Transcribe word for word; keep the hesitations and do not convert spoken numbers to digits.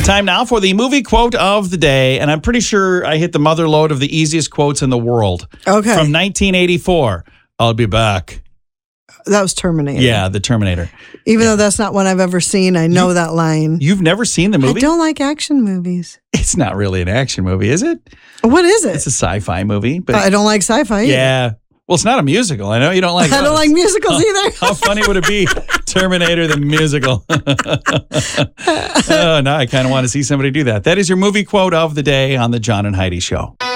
Time now for the movie quote of the day. And I'm pretty sure I hit the mother lode of the easiest quotes in the world. Okay. From nineteen eighty-four. I'll be back. That was Terminator. Yeah, the Terminator. Even yeah. though that's not one I've ever seen, I know you, that line. You've never seen the movie? I don't like action movies. It's not really an action movie, is it? What is it? It's a sci-fi movie. But I don't like sci-fi either. Yeah. Well, it's not a musical. I know you don't like I those. don't like musicals either. How funny would it be? Terminator the musical. Oh, now I kind of want to see somebody do that. That is your movie quote of the day on the John and Heidi Show.